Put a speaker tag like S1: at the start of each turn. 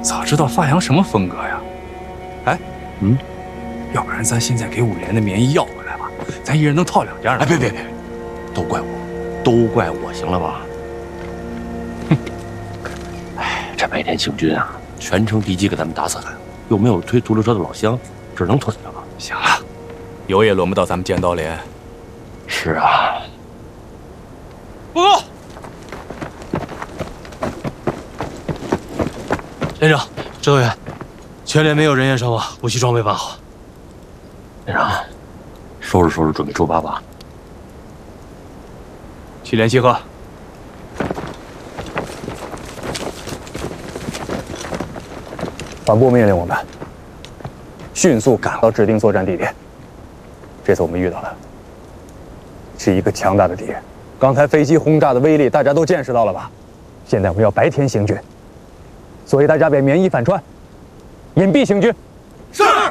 S1: 早知道发扬什么风格呀？哎，要不然咱现在给5连的棉衣要回来吧，咱一人能套2件。
S2: 哎，别，都怪我，都怪我，行了吧？哼！哎，这白天行军啊，全城敌机给咱们打死了，又没有推足球车的老乡，只能吞着了。
S1: 行了，有也轮不到咱们尖刀连。
S2: 是啊。
S3: 报告，连长，指导员，全连没有人员伤亡，武器装备完好。
S2: 连长，收拾，准备出发吧。
S1: 去联集合。
S4: 团部命令我们迅速赶到指定作战地点。这次我们遇到的是一个强大的敌人。刚才飞机轰炸的威力，大家都见识到了吧？现在我们要白天行军，所以大家别棉衣反穿，隐蔽行军。
S2: 是。